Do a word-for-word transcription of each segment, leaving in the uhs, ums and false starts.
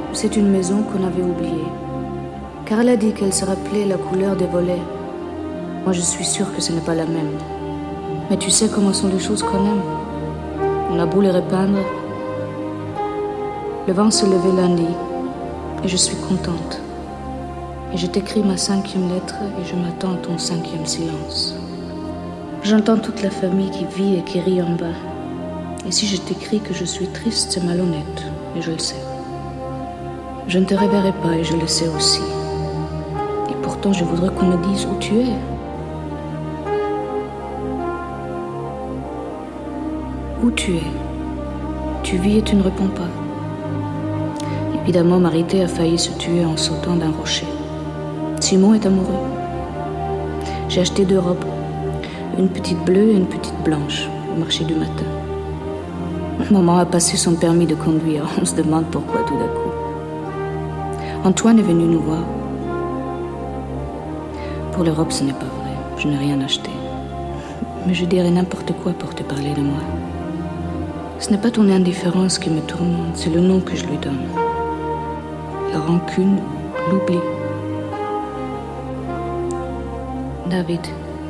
C'est une maison qu'on avait oubliée. Car elle a dit qu'elle se rappelait la couleur des volets. Moi, je suis sûre que ce n'est pas la même. Mais tu sais comment sont les choses qu'on aime. On a beau les repeindre. Le vent se levait lundi. Et je suis contente. Et je t'écris ma cinquième lettre et je m'attends à ton cinquième silence. J'entends toute la famille qui vit et qui rit en bas. Et si je t'écris que je suis triste, c'est malhonnête. Et je le sais. Je ne te reverrai pas et je le sais aussi. Et pourtant, je voudrais qu'on me dise où tu es. Où tu es? Tu vis et tu ne réponds pas. Évidemment, Marité a failli se tuer en sautant d'un rocher. Simon est amoureux. J'ai acheté deux robes. Une petite bleue et une petite blanche au marché du matin. Maman a passé son permis de conduire. On se demande pourquoi tout d'un coup. Antoine est venu nous voir. Pour les robes, ce n'est pas vrai. Je n'ai rien acheté. Mais je dirais n'importe quoi pour te parler de moi. Ce n'est pas ton indifférence qui me tourmente, c'est le nom que je lui donne. La rancune, l'oubli. David.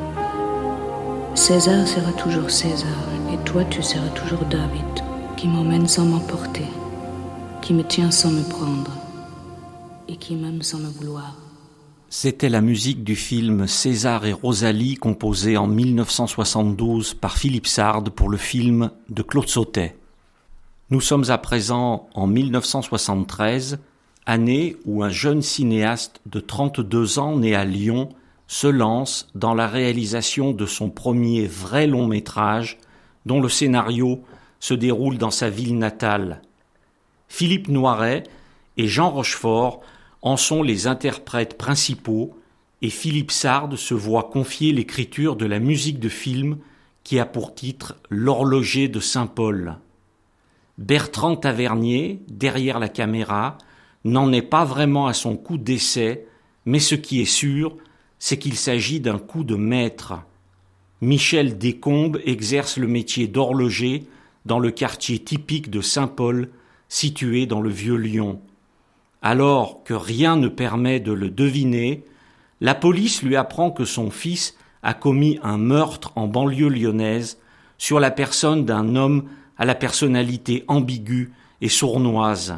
César sera toujours César, et toi tu seras toujours David, qui m'emmène sans m'emporter, qui me tient sans me prendre, et qui m'aime sans me vouloir. C'était la musique du film César et Rosalie, composée en dix-neuf cent soixante-douze par Philippe Sard pour le film de Claude Sautet. Nous sommes à présent en dix-neuf cent soixante-treize, année où un jeune cinéaste de trente-deux ans né à Lyon se lance dans la réalisation de son premier vrai long métrage, dont le scénario se déroule dans sa ville natale. Philippe Noiret et Jean Rochefort en sont les interprètes principaux et Philippe Sard se voit confier l'écriture de la musique de film qui a pour titre L'horloger de Saint-Paul. Bertrand Tavernier, derrière la caméra, n'en est pas vraiment à son coup d'essai, mais ce qui est sûr, c'est qu'il s'agit d'un coup de maître. Michel Descombes exerce le métier d'horloger dans le quartier typique de Saint-Paul, situé dans le Vieux-Lyon. Alors que rien ne permet de le deviner, la police lui apprend que son fils a commis un meurtre en banlieue lyonnaise sur la personne d'un homme à la personnalité ambiguë et sournoise.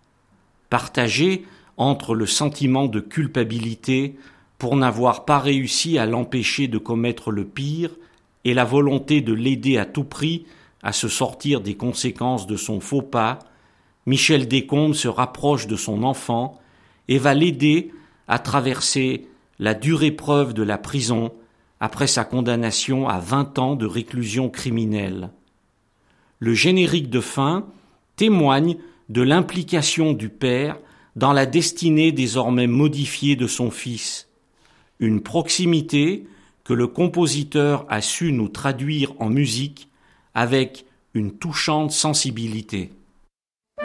Partagé entre le sentiment de culpabilité pour n'avoir pas réussi à l'empêcher de commettre le pire et la volonté de l'aider à tout prix à se sortir des conséquences de son faux pas, Michel Descombes se rapproche de son enfant et va l'aider à traverser la dure épreuve de la prison après sa condamnation à vingt ans de réclusion criminelle. Le générique de fin témoigne de l'implication du père dans la destinée désormais modifiée de son fils. Une proximité que le compositeur a su nous traduire en musique avec une touchante sensibilité.